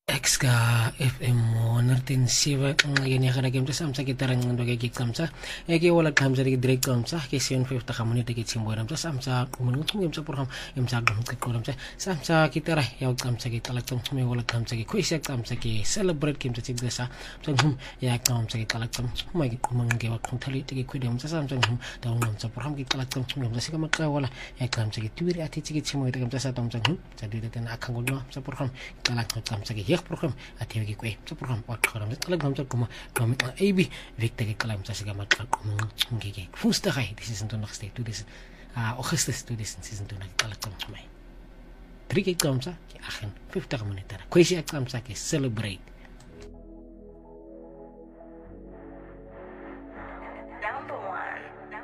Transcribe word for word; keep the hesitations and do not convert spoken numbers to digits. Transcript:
Exka F M honderd zeven ngayon ya kada game sa kita rang ndo ke kamsa e ke wala kamsa ke direct kamsa ke seven fifty kamuni te ke chimbo ram sa samsa kumun tung game sa program em sa gam ke kolam sa samsa kita ra ya kamsa ke talak tum me wala kamsa ke khoisa kamsa ke celebrate game sa chigda sa hum ya kamsa ke talak tum ma ke kumun ke wak thali te ke khudem sa samsa hum ta ngam sa program ke talak tum me sa ka makka wala ya kamsa ke tuiri ati ke chimbo te kamsa sa tum sa hum sa dide ten akang gol sa program talak kamsa ke program ati gi kwe sa program wat karam sa lag hamsa kuma kam ab victor ke kalam sa siga mat kum ngi ge fusta gai this is into nog steeds to this ah augustus to this season to nak kalak kam mai drie ke kam sa ki agen fifty minute kwe si ek kam sa ke celebrate